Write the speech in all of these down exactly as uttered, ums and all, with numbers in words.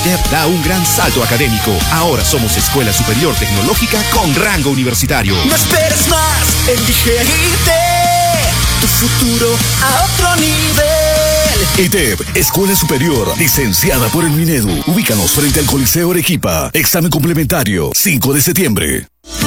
T E P da un gran salto académico. Ahora somos Escuela Superior Tecnológica con rango universitario. No esperes más, elige irte, tu futuro a otro nivel. I T E P, Escuela Superior, licenciada por el Minedu. Ubícanos frente al Coliseo Arequipa. Examen complementario, cinco de septiembre.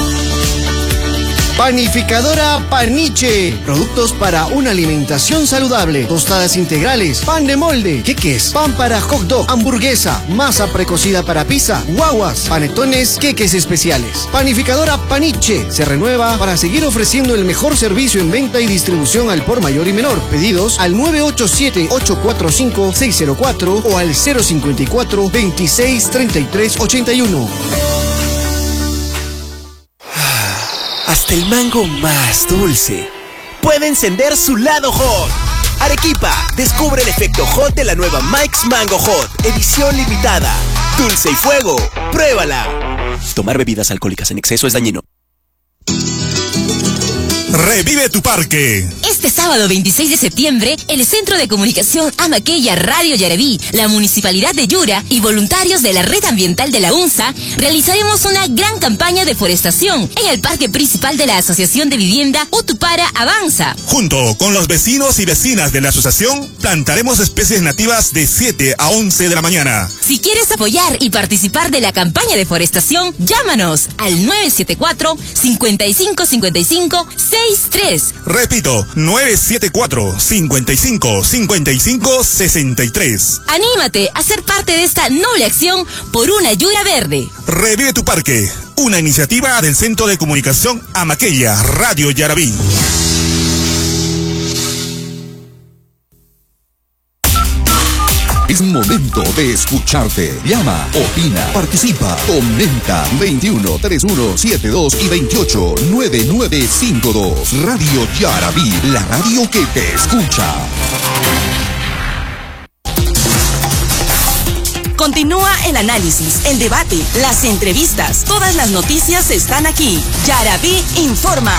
Panificadora Paniche. Productos para una alimentación saludable. Tostadas integrales, pan de molde, queques, pan para hot dog, hamburguesa, masa precocida para pizza, guaguas, panetones, queques especiales. Panificadora Paniche se renueva para seguir ofreciendo el mejor servicio en venta y distribución al por mayor y menor. Pedidos al nueve ocho siete, ocho cuatro cinco, seis cero cuatro o al cero cinco cuatro, veintiséis, treinta y tres, ochenta y uno. Hasta el mango más dulce puede encender su lado hot. Arequipa, descubre el efecto hot de la nueva Mike's Mango Hot, edición limitada. Dulce y fuego, pruébala. Tomar bebidas alcohólicas en exceso es dañino. Revive tu parque. Este sábado veintiséis de septiembre, el Centro de Comunicación Amaqueya Radio Yaraví, la Municipalidad de Yura y voluntarios de la Red Ambiental de la UNSA realizaremos una gran campaña de forestación en el parque principal de la Asociación de Vivienda Utupara Avanza. Junto con los vecinos y vecinas de la asociación, plantaremos especies nativas de siete a once de la mañana. Si quieres apoyar y participar de la campaña de forestación, llámanos al nueve siete cuatro, cinco cinco cinco cinco, seis tres. Repito, nueve siete cuatro, cinco cinco cinco cinco, seis tres. Anímate a ser parte de esta noble acción por una Yura verde. Revive tu parque, una iniciativa del Centro de Comunicación Amaqueya Radio Yaraví. Es momento de escucharte. Llama, opina, participa, comenta. veintiuno, treinta y uno, setenta y dos y veintiocho, noventa y nueve cincuenta y dos. Radio Yaraví, la radio que te escucha. Continúa el análisis, el debate, las entrevistas. Todas las noticias están aquí. Yaraví informa.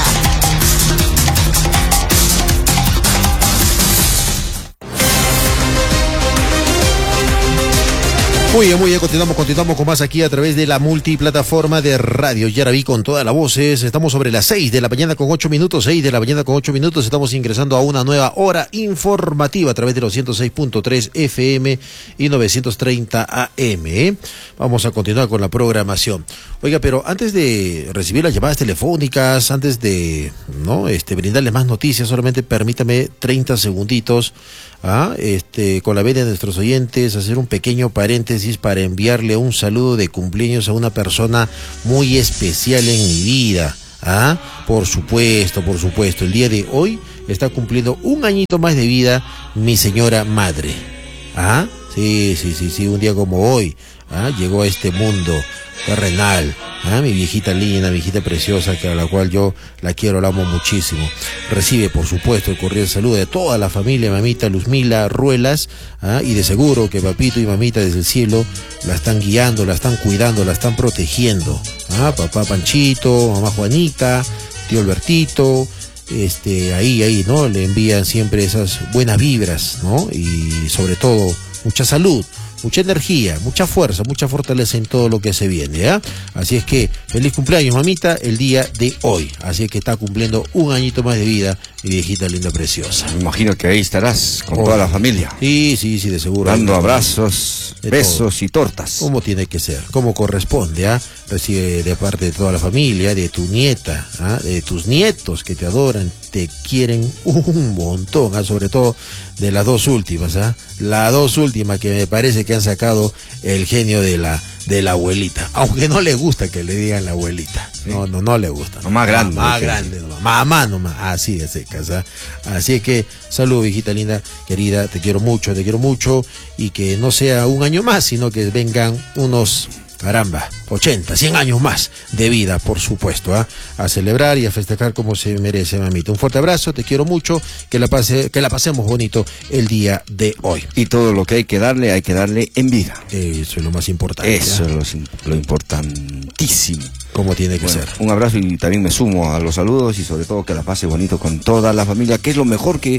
Muy bien, muy bien, continuamos, continuamos con más aquí a través de la multiplataforma de Radio Yaraví con todas las voces. Estamos sobre las seis de la mañana con ocho minutos, seis de la mañana con ocho minutos. Estamos ingresando a una nueva hora informativa a través de los ciento seis punto tres F M y novecientos treinta A M. ¿eh? Vamos a continuar con la programación. Oiga, pero antes de recibir las llamadas telefónicas, antes de no este brindarles más noticias, solamente permítame treinta segunditos. ¿Ah? Este, con la venia de nuestros oyentes, hacer un pequeño paréntesis para enviarle un saludo de cumpleaños a una persona muy especial en mi vida. ¿Ah? Por supuesto, por supuesto, el día de hoy está cumpliendo un añito más de vida mi señora madre. ¿Ah? Sí, sí, sí, sí, un día como hoy, ¿ah? Llegó a este mundo terrenal, ¿ah? Mi viejita linda, mi viejita preciosa, que a la cual yo la quiero, la amo muchísimo. Recibe, por supuesto, el cordial saludo de toda la familia, mamita Luzmila Ruelas, ¿ah? Y de seguro que papito y mamita desde el cielo la están guiando, la están cuidando, la están protegiendo. ¿Ah? Papá Panchito, mamá Juanita, tío Albertito, este, ahí, ahí, ¿no? Le envían siempre esas buenas vibras, ¿no? Y sobre todo, mucha salud, mucha energía, mucha fuerza, mucha fortaleza en todo lo que se viene, ¿eh? Así es que, feliz cumpleaños, mamita, el día de hoy. Así es que está cumpliendo un añito más de vida, mi viejita linda preciosa. Me imagino que ahí estarás con oh. toda la familia. Sí, sí, sí, de seguro. Dando abrazos, besos todo. Y tortas. Como tiene que ser, como corresponde, ¿ah? ¿eh? Recibe de parte de toda la familia, de tu nieta, ¿ah? De tus nietos que te adoran, te quieren un montón, ¿ah? Sobre todo de las dos últimas, ¿ah? ¿eh? Las dos últimas que me parece que han sacado el genio de la de la abuelita, aunque no le gusta que le digan la abuelita, sí. no, no, no le gusta. No, más grande. Más grande, no, mamá nomás, así de secas, ¿eh? Así que, salud, viejita linda, querida, te quiero mucho, te quiero mucho, y que no sea un año más, sino que vengan unos, caramba, ochenta, cien años más de vida, por supuesto, ¿eh? A celebrar y a festejar como se merece, mamita. Un fuerte abrazo, te quiero mucho, que la pase, que la pasemos bonito el día de hoy. Y todo lo que hay que darle, hay que darle en vida. Eso es lo más importante. Eso ¿eh? es lo, lo importantísimo. Como tiene que bueno, ser. Un abrazo y también me sumo a los saludos y sobre todo que la pase bonito con toda la familia, que es lo mejor que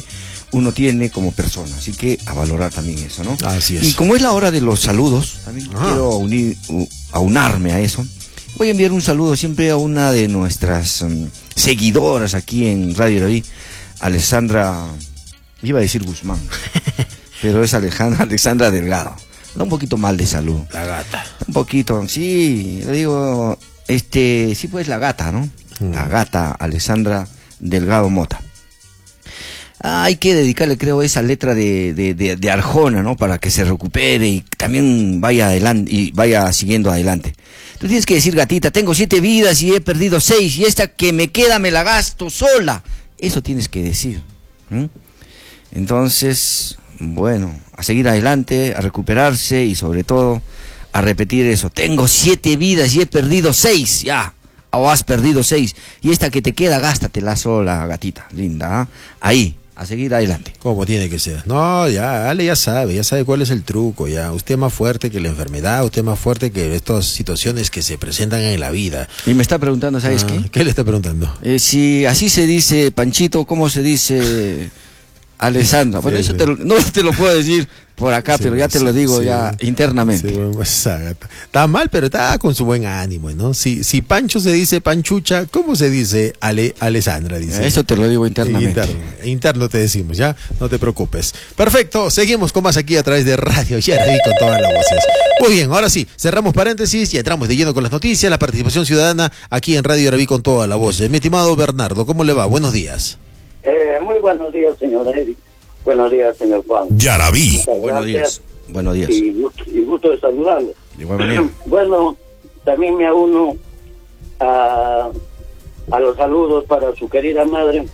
uno tiene como persona. Así que a valorar también eso, ¿no? Así es. Y como es la hora de los saludos, también Ajá. quiero unir, u- aunarme a eso. Voy a enviar un saludo siempre a una de nuestras um, seguidoras aquí en Radio Yaraví, Alessandra, iba a decir Guzmán, pero es Alejandra, Alexandra Delgado. Da un poquito mal de salud. La gata. Un poquito, sí, le digo, este, sí pues la gata, ¿no? Mm. La gata Alessandra Delgado Mota. Ah, hay que dedicarle, creo, esa letra de, de, de, de Arjona, ¿no? Para que se recupere y también vaya adelante y vaya siguiendo adelante. Tú tienes que decir, gatita, tengo siete vidas y he perdido seis y esta que me queda me la gasto sola. Eso tienes que decir. ¿Mm? Entonces, bueno, a seguir adelante, a recuperarse y sobre todo a repetir eso. Tengo siete vidas y he perdido seis, ya. O has perdido seis. Y esta que te queda, gástatela sola, gatita, linda. ¿eh? Ahí, a seguir adelante. Como tiene que ser. No, ya, Ale ya sabe, ya sabe cuál es el truco, ya. Usted es más fuerte que la enfermedad, usted es más fuerte que estas situaciones que se presentan en la vida. Y me está preguntando, ¿sabes ah, qué? ¿Qué le está preguntando? Eh, si así se dice, Panchito, ¿cómo se dice Alessandra? Bueno, Sí, eso sí. te lo- no te lo puedo decir por acá, Sí, pero ya te lo digo sí, ya sí. internamente. Sí, bueno, esa gata. Está mal, pero está con su buen ánimo, ¿no? Si, si Pancho se dice Panchucha, ¿cómo se dice Ale, Alessandra? Dice. Eso te lo digo internamente. Interno, interno te decimos, ¿ya? No te preocupes. Perfecto, seguimos con más aquí a través de Radio Yaraví con todas las voces. Muy bien, ahora sí, cerramos paréntesis y entramos de lleno con las noticias, la participación ciudadana aquí en Radio Yaraví con todas las voces. Mi estimado Bernardo, ¿cómo le va? Buenos días. Eh, muy buenos días, señor Eric. Buenos días, señor Juan. Yaraví. Muchas Buenos gracias días. Buenos días. Y, gusto- y gusto de saludarlo. De igual manera. Bueno, también me uno a, a los saludos para su querida madre.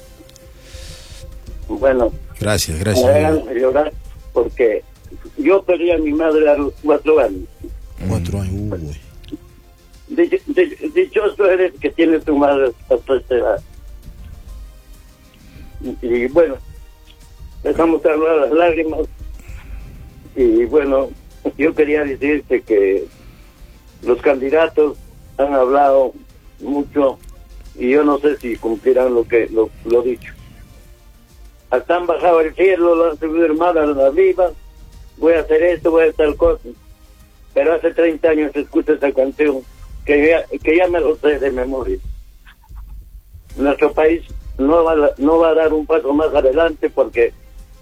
Bueno, Gracias, me gracias. hagan llorar porque yo perdí a mi madre a los cuatro años. Cuatro años. Uy. Dich- dich- Dichoso eres que tiene tu madre hasta esta edad. Y, y bueno, dejamos hablar las lágrimas. Y bueno, yo quería decirte que los candidatos han hablado mucho y yo no sé si cumplirán lo que lo, lo dicho. Hasta han bajado el cielo, lo han subido hermanas las vivas, voy a hacer esto, voy a hacer tal cosa. Pero hace treinta años escucho esa canción que ya, que ya me lo sé de memoria. Nuestro país no va, a- no va a dar un paso más adelante porque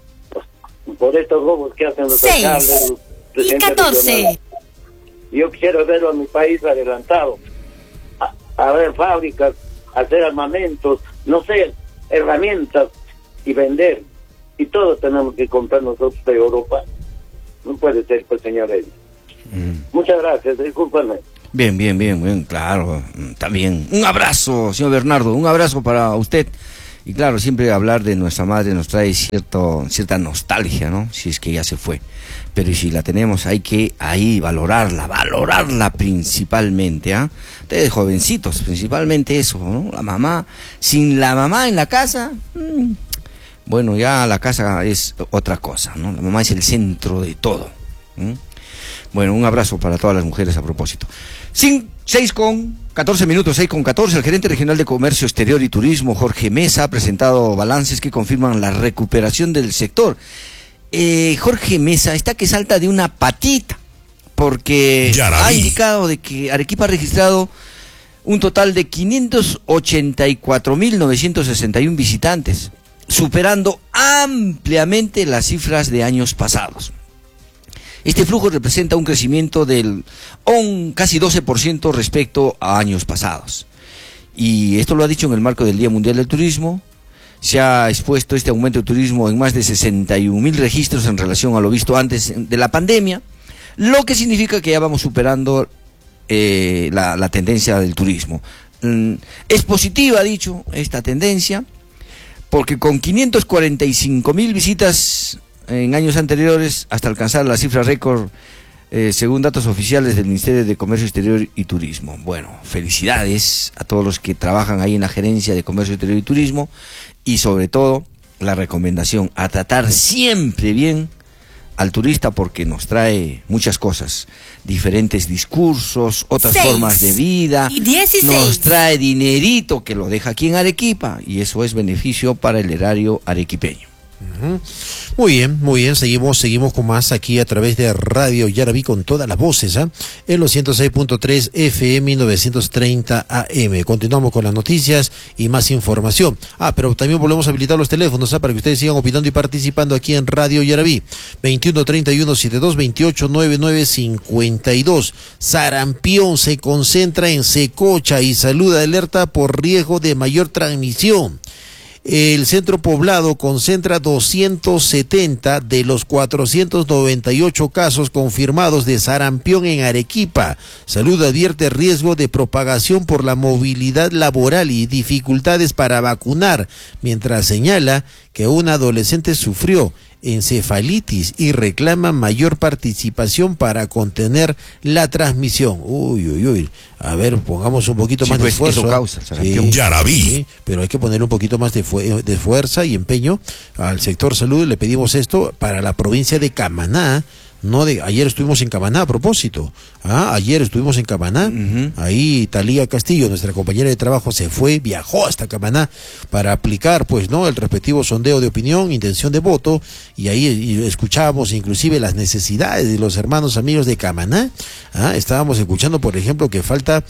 por estos robos que hacen los Seis alcaldes, los y presidentes catorce. regionales. Yo quisiera ver a mi país adelantado, a, a ver fábricas, hacer armamentos, no sé, herramientas y vender. Y todo tenemos que comprar nosotros de Europa. No puede ser, pues, señores. Mm. Muchas gracias, discúlpame. Bien, bien, bien, bien, claro, mm, también. Un abrazo, señor Bernardo, un abrazo para usted. Y claro, siempre hablar de nuestra madre nos trae cierto, cierta nostalgia, ¿no? Si es que ya se fue. Pero si la tenemos, hay que ahí valorarla, valorarla principalmente, ¿ah? Ustedes jovencitos, principalmente eso, ¿no? La mamá, sin la mamá en la casa, mmm, bueno, ya la casa es otra cosa, ¿no? La mamá es el centro de todo. ¿Mm? Bueno, un abrazo para todas las mujeres a propósito. Sin, seis con catorce minutos, seis con catorce, el gerente regional de Comercio Exterior y Turismo, Jorge Mesa, ha presentado balances que confirman la recuperación del sector. Eh, Jorge Mesa está que salta de una patita, porque Yaraví. ha indicado de que Arequipa ha registrado un total de quinientos ochenta y cuatro mil novecientos sesenta y uno visitantes, superando ampliamente las cifras de años pasados. Este flujo representa un crecimiento del un casi doce por ciento respecto a años pasados. Y esto lo ha dicho en el marco del Día Mundial del Turismo. Se ha expuesto este aumento de turismo en más de sesenta y un mil registros en relación a lo visto antes de la pandemia, lo que significa que ya vamos superando eh, la, la tendencia del turismo. Mm, es positiva, ha dicho, esta tendencia, porque con quinientos cuarenta y cinco mil visitas en años anteriores, hasta alcanzar la cifra récord, eh, según datos oficiales del Ministerio de Comercio Exterior y Turismo. Bueno, felicidades a todos los que trabajan ahí en la Gerencia de Comercio Exterior y Turismo, y sobre todo, la recomendación a tratar siempre bien al turista, porque nos trae muchas cosas, diferentes discursos, otras Seis formas de vida, y dieciséis. nos trae dinerito que lo deja aquí en Arequipa, y eso es beneficio para el erario arequipeño. Uh-huh. Muy bien, muy bien, seguimos, seguimos con más aquí a través de Radio Yaraví con todas las voces, ¿eh? En los ciento seis punto tres F M novecientos treinta A M. Continuamos con las noticias y más información. Ah, pero también volvemos a habilitar los teléfonos, ¿eh? Para que ustedes sigan opinando y participando aquí en Radio Yaraví. veintiuno treinta y uno setenta y dos veintiocho noventa y nueve cincuenta y dos. Sarampión se concentra en Secocha y Salud alerta por riesgo de mayor transmisión. El centro poblado concentra doscientos setenta de los cuatrocientos noventa y ocho casos confirmados de sarampión en Arequipa. Salud advierte riesgo de propagación por la movilidad laboral y dificultades para vacunar, mientras señala que un adolescente sufrió encefalitis y reclama mayor participación para contener la transmisión. Uy, uy, uy. A ver, pongamos un poquito sí, más pues de esfuerzo. Eso causa, sí, Yaraví. Sí, pero hay que poner un poquito más de, fu de fuerza y empeño al sector salud. Le pedimos esto para la provincia de Camaná. No de, ayer estuvimos en Camaná a propósito. Ah, ayer estuvimos en Camaná. Uh-huh. Ahí Talía Castillo, nuestra compañera de trabajo, se fue, viajó hasta Camaná para aplicar, pues, ¿no? El respectivo sondeo de opinión, intención de voto, y ahí y escuchábamos inclusive las necesidades de los hermanos amigos de Camaná. Ah, estábamos escuchando, por ejemplo, que falta,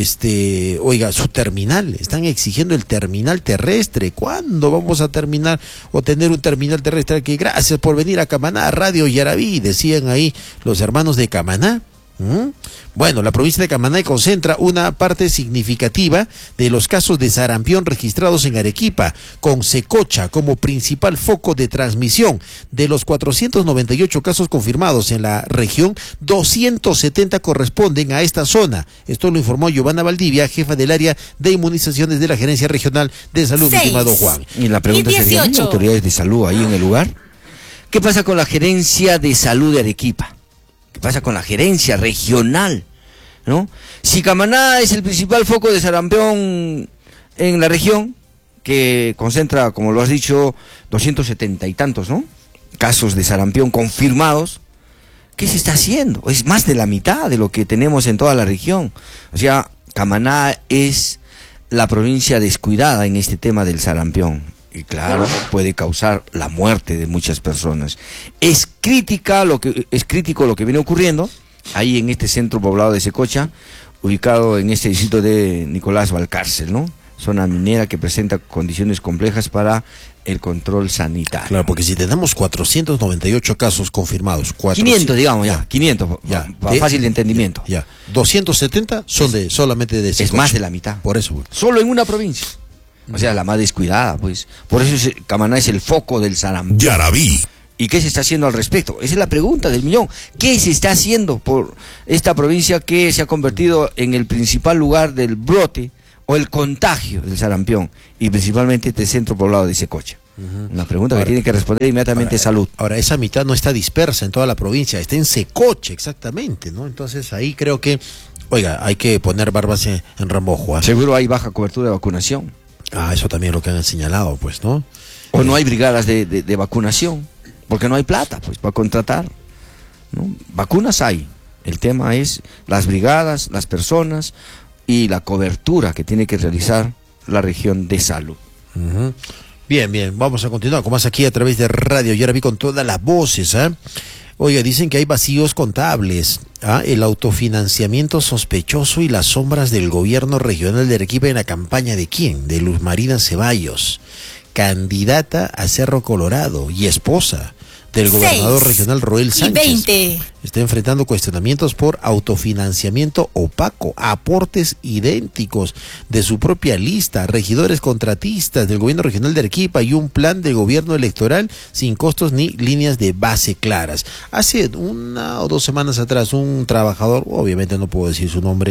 este, oiga, su terminal. Están exigiendo el terminal terrestre. ¿Cuándo vamos a terminar o tener un terminal terrestre? Que gracias por venir a Camaná, Radio Yaraví, decía ahí los hermanos de Camaná. ¿Mm? Bueno, la provincia de Camaná concentra una parte significativa de los casos de sarampión registrados en Arequipa, con Secocha como principal foco de transmisión. De los cuatrocientos noventa y ocho casos confirmados en la región, doscientos setenta corresponden a esta zona. Esto lo informó Giovanna Valdivia, jefa del área de inmunizaciones de la Gerencia Regional de Salud, mi estimado Juan. Y la pregunta sería, ¿hay autoridades de salud ahí en el lugar? ¿Qué pasa con la Gerencia de Salud de Arequipa? ¿Qué pasa con la Gerencia Regional? ¿No? Si Camaná es el principal foco de sarampión en la región, que concentra, como lo has dicho, doscientos setenta y tantos, ¿no? Casos de sarampión confirmados, ¿qué se está haciendo? Es más de la mitad de lo que tenemos en toda la región. O sea, Camaná es la provincia descuidada en este tema del sarampión. Y claro, puede causar la muerte de muchas personas. Es crítica lo que es crítico lo que viene ocurriendo ahí en este centro poblado de Secocha, ubicado en este distrito de Nicolás Valcárcel, ¿no? Zona minera que presenta condiciones complejas para el control sanitario. Claro, porque si tenemos cuatrocientos noventa y ocho casos confirmados, cuatrocientos, quinientos digamos ya, quinientos, ya, va, de, fácil de entendimiento. Ya, ya. doscientos setenta son de solamente de Secocha. Es más de la mitad. Por eso. Solo en una provincia. O sea, la más descuidada, pues. Por eso es, Camaná es el foco del sarampión. Yaraví. ¿Y qué se está haciendo al respecto? Esa es la pregunta del millón. ¿Qué se está haciendo por esta provincia que se ha convertido en el principal lugar del brote o el contagio del sarampión? Y principalmente este centro poblado de Secocha. Uh-huh. Una pregunta ahora, que tiene que responder inmediatamente ahora, Salud. Ahora, esa mitad no está dispersa en toda la provincia, está en Secocha, exactamente, ¿no? Entonces ahí creo que, oiga, hay que poner barbas en, en remojo. ¿eh? Seguro hay baja cobertura de vacunación. Ah, eso también es lo que han señalado, pues, ¿no? O no hay brigadas de, de, de vacunación, porque no hay plata, pues, para contratar, ¿no? Vacunas hay. El tema es las brigadas, las personas y la cobertura que tiene que realizar la región de salud. Uh-huh. Bien, bien, vamos a continuar con más aquí a través de Radio Yaraví con todas las voces, ¿eh? Oiga, dicen que hay vacíos contables, ¿ah? El autofinanciamiento sospechoso y las sombras del gobierno regional de Arequipa en la campaña de ¿quién? De Luz Marina Ceballos, candidata a Cerro Colorado y esposa del gobernador regional Roel Sánchez. veinte. Está enfrentando cuestionamientos por autofinanciamiento opaco, aportes idénticos de su propia lista, regidores contratistas del gobierno regional de Arequipa y un plan de gobierno electoral sin costos ni líneas de base claras. Hace una o dos semanas atrás un trabajador, obviamente no puedo decir su nombre,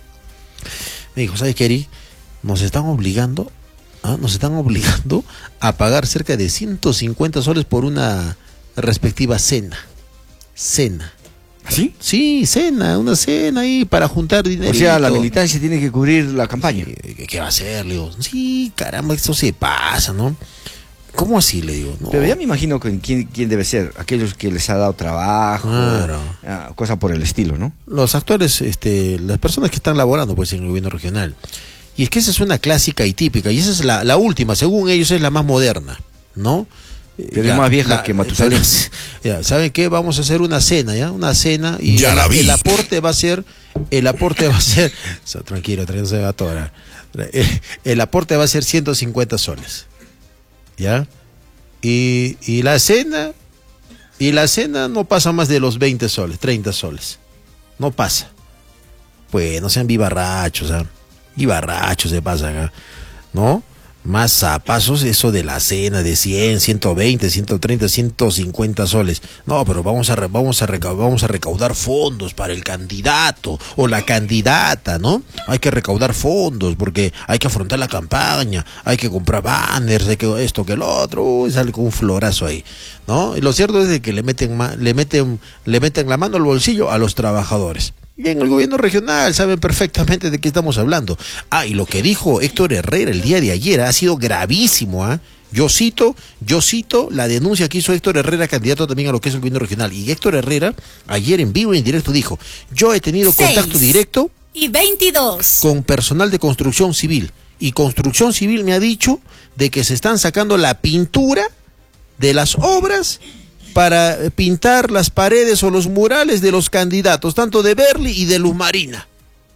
me dijo, ¿sabes qué, Eric? Nos están obligando, ¿ah? nos están obligando a pagar cerca de ciento cincuenta soles por una respectiva cena. Cena. ¿Sí? Sí, cena, una cena ahí para juntar dinero. O sea, la militancia tiene que cubrir la campaña. ¿Qué, qué va a hacer? Le digo, sí, caramba, esto se pasa, ¿no? ¿Cómo así? Le digo, no. Pero ya me imagino que quién, quién debe ser, aquellos que les ha dado trabajo, claro. ah, cosa por el estilo, ¿no? Los actores, este, las personas que están laborando pues en el gobierno regional. Y es que esa es una clásica y típica, y esa es la, la última, según ellos es la más moderna, ¿no? Pero ya, es más vieja la, que Matusalén. Ya, ¿saben qué? Vamos a hacer una cena, ¿ya? Una cena y ya el, la vi. el aporte va a ser, el aporte va a ser, o sea, tranquilo, tranquilo, se va a atorar. El, el aporte va a ser ciento cincuenta soles, ¿ya? Y, y la cena, y la cena no pasa más de los veinte soles, treinta soles, no pasa. Pues no sean vivarrachos, ¿ah? Vivarrachos se pasan, ¿ah? ¿No? Más zapazos, eso de la cena de cien, ciento veinte, ciento treinta, ciento cincuenta soles. No, pero vamos a, vamos a, recaudar, vamos a recaudar fondos para el candidato o la candidata, ¿no? Hay que recaudar fondos porque hay que afrontar la campaña, hay que comprar banners, hay que esto, que lo otro, uy, sale con un florazo ahí, ¿no? Y lo cierto es de que le meten, le meten, le meten la mano al bolsillo a los trabajadores. Y en el gobierno regional saben perfectamente de qué estamos hablando. Ah, y lo que dijo Héctor Herrera el día de ayer ha sido gravísimo, ¿ah? ¿eh? Yo cito, yo cito la denuncia que hizo Héctor Herrera, candidato también a lo que es el gobierno regional. Y Héctor Herrera, ayer en vivo y en directo dijo, yo he tenido Seis contacto directo y veintidós con personal de construcción civil. Y construcción civil me ha dicho de que se están sacando la pintura de las obras para pintar las paredes o los murales de los candidatos, tanto de Berli y de Luz Marina.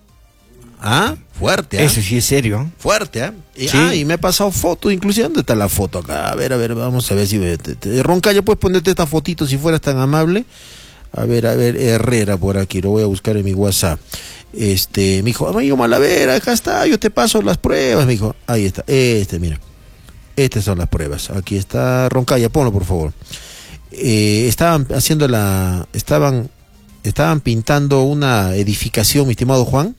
Ah, fuerte, ¿ah? Eso sí es serio. Fuerte, ¿ah? Y, sí. Ah, y me ha pasado foto, inclusive, ¿dónde está la foto acá? A ver, a ver, vamos a ver si... Te, te, Roncalla, ¿puedes ponerte esta fotito si fueras tan amable? A ver, a ver, Herrera por aquí, lo voy a buscar en mi WhatsApp. Este, me dijo, amigo Malavera, acá está, yo te paso las pruebas, me dijo. Ahí está, este, mira. Estas son las pruebas. Aquí está, Roncalla, ponlo, por favor. Eh, estaban haciendo la estaban estaban pintando una edificación, mi estimado Juan,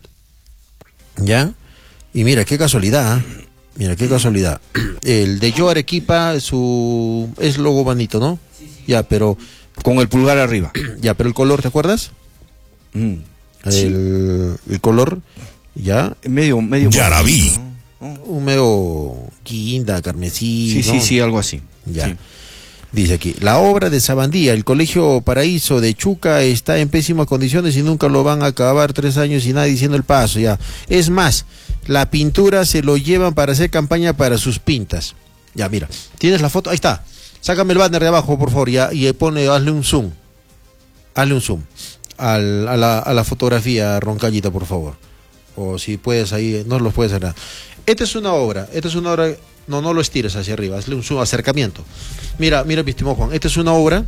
ya, y mira qué casualidad, ¿eh? Mira qué casualidad, el de Yo Arequipa, su es logo bonito, ¿no? Sí, sí. Ya, pero con el pulgar arriba, ya, pero el color, ¿te acuerdas? Mm, el, sí. el color, ya, medio medio ya la vi, ¿no? Un medio guinda, carmesí, sí, ¿no? sí, sí, algo así, ya. Sí. Dice aquí, la obra de Sabandía, el Colegio Paraíso de Chuca está en pésimas condiciones y nunca lo van a acabar, tres años y nadie diciendo el paso, ya. Es más, la pintura se lo llevan para hacer campaña para sus pintas. Ya, mira, ¿tienes la foto? Ahí está. Sácame el banner de abajo, por favor, ya, y pone, hazle un zoom. Hazle un zoom al, a, la, a la fotografía, Roncallita, por favor. O si puedes ahí, no lo puedes hacer. Esta es una obra, esta es una obra... No, no lo estires hacia arriba, hazle un zoom, acercamiento. Mira, mira, mi estimado Juan, esta es una obra,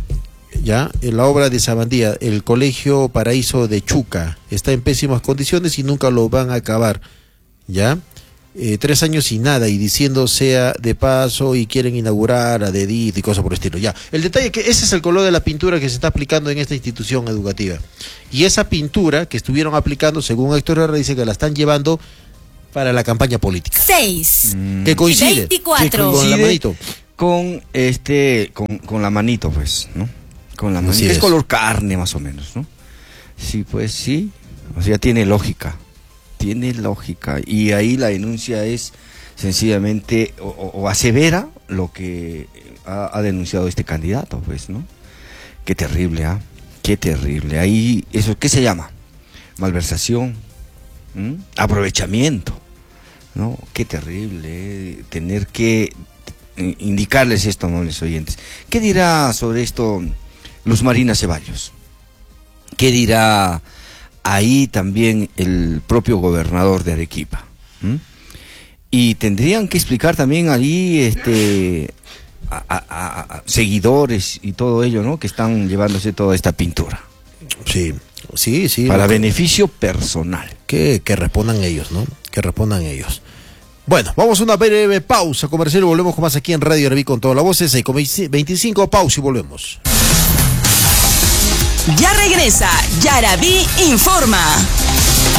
ya, la obra de Sabandía, el Colegio Paraíso de Chuca, está en pésimas condiciones y nunca lo van a acabar, ya. Eh, tres años y nada, y diciendo sea de paso y quieren inaugurar a dedito y cosas por el estilo, ya. El detalle es que ese es el color de la pintura que se está aplicando en esta institución educativa. Y esa pintura que estuvieron aplicando, según Héctor Herrera, dice que la están llevando para la campaña política. Seis. Que coincide. veinticuatro. Que con la manito. Con este, con, con la manito, pues, ¿no? Con la manito. Así es. es color carne, más o menos, ¿no? Sí, pues sí. O sea, tiene lógica. Tiene lógica. Y ahí la denuncia es sencillamente, o, o asevera lo que ha, ha denunciado este candidato, pues, ¿no? Qué terrible, ¿ah? ¿eh? Qué terrible. Ahí, eso, ¿qué se llama? Malversación. ¿Mm? Aprovechamiento, ¿no? Qué terrible, ¿eh? Tener que indicarles esto, amables oyentes. ¿Qué dirá sobre esto Luz Marina Ceballos? ¿Qué dirá ahí también el propio gobernador de Arequipa? ¿Mm? Y tendrían que explicar también ahí este, a, a, a seguidores y todo ello, ¿no? Que están llevándose toda esta pintura. Sí, sí, sí. Para beneficio personal. Que, que respondan ellos, ¿no? Que respondan ellos. Bueno, vamos a una breve pausa comercial y volvemos con más aquí en Radio Yaraví con toda la voz. seis con veinticinco, pausa y volvemos. Ya regresa Yaraví Informa.